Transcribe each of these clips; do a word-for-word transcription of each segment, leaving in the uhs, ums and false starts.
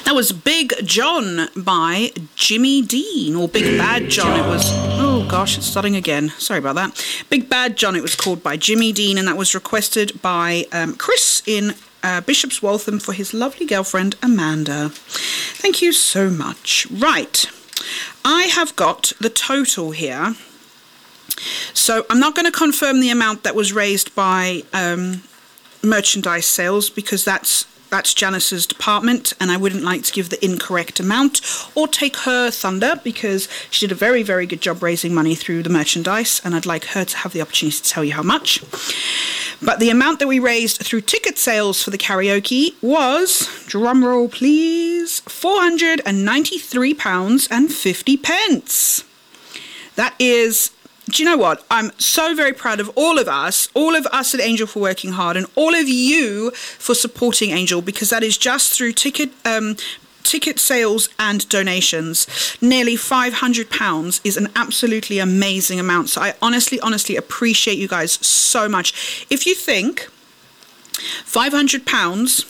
That was Big John by Jimmy Dean, or Big, Big Bad John. John. It was, oh gosh, it's starting again. Sorry about that. Big Bad John, it was called by Jimmy Dean, and that was requested by um, Chris in uh, Bishop's Waltham for his lovely girlfriend, Amanda. Thank you so much. Right, I have got the total here. So I'm not going to confirm the amount that was raised by um, merchandise sales, because that's That's Janice's department, and I wouldn't like to give the incorrect amount or take her thunder, because she did a very, very good job raising money through the merchandise, and I'd like her to have the opportunity to tell you how much. But the amount that we raised through ticket sales for the karaoke was, drumroll please, four hundred ninety-three pounds fifty. That is... Do you know what? I'm so very proud of all of us, all of us at Angel for working hard, and all of you for supporting Angel, because that is just through ticket um, ticket sales and donations. Nearly five hundred pounds is an absolutely amazing amount. So I honestly, honestly appreciate you guys so much. If you think five hundred pounds...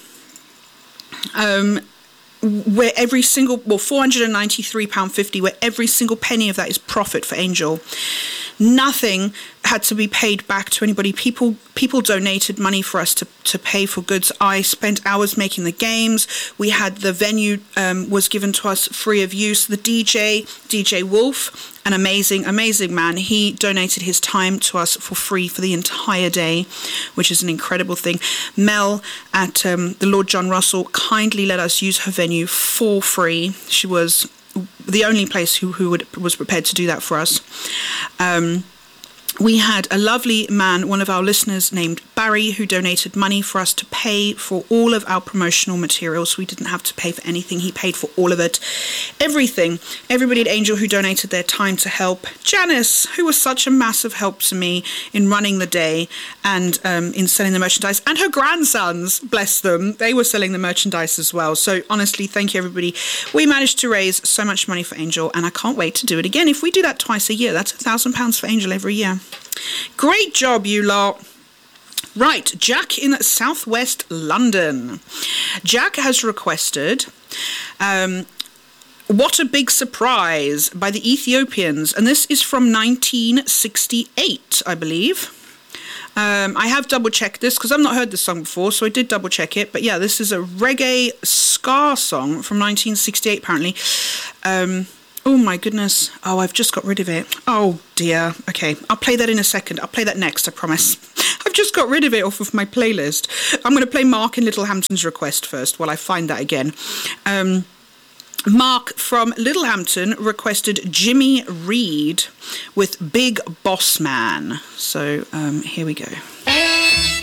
Um, where every single, well, four hundred ninety-three pounds fifty, where every single penny of that is profit for Angel. Nothing had to be paid back to anybody. People people donated money for us to, to pay for goods. I spent hours making the games. We had the venue um, was given to us free of use. The D J, D J Wolf, an amazing, amazing man. He donated his time to us for free for the entire day, which is an incredible thing. Mel at um, the Lord John Russell kindly let us use her venue for free. She was the only place who, who would, was prepared to do that for us. Um, we had a lovely man, one of our listeners named Barry, who donated money for us to pay for all of our promotional materials. We didn't have to pay for anything. He paid for all of it. Everything. Everybody at Angel who donated their time to help. Janice, who was such a massive help to me in running the day and um, in selling the merchandise. And her grandsons, bless them, they were selling the merchandise as well. So honestly, thank you, everybody. We managed to raise so much money for Angel, and I can't wait to do it again. If we do that twice a year, that's a thousand pounds for Angel every year. Great job, you lot. Right, Jack in southwest London. Jack has requested um, What a Big Surprise by the Ethiopians, and this is from nineteen sixty-eight, I believe. Um, I have double-checked this because I've not heard this song before, so I did double-check it. But yeah, this is a reggae ska song from nineteen sixty-eight, apparently. Um... Oh my goodness. Oh, I've just got rid of it. Oh dear. Okay, I'll play that in a second. I'll play that next, I promise. I've just got rid of it off of my playlist. I'm going to play Mark in Littlehampton's request first while I find that again. Um, Mark from Littlehampton requested Jimmy Reed with Big Boss Man. So um, here we go.